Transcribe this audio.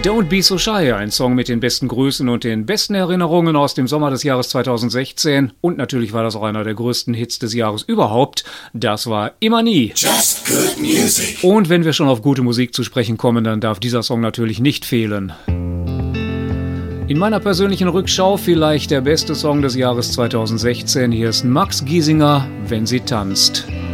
Don't Be So Shy, ein Song mit den besten Grüßen und den besten Erinnerungen aus dem Sommer des Jahres 2016. Und natürlich war das auch einer der größten Hits des Jahres überhaupt. Das war Immer Nie. Just good music. Und wenn wir schon auf gute Musik zu sprechen kommen, dann darf dieser Song natürlich nicht fehlen. In meiner persönlichen Rückschau vielleicht der beste Song des Jahres 2016. Hier ist Max Giesinger, Wenn sie tanzt.